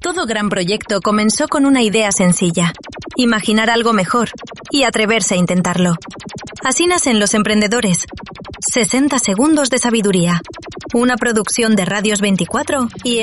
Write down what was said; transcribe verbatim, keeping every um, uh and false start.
Todo gran proyecto comenzó con una idea sencilla: imaginar algo mejor y atreverse a intentarlo. Así nacen los emprendedores. sesenta segundos de sabiduría. Una producción de Radios veinticuatro y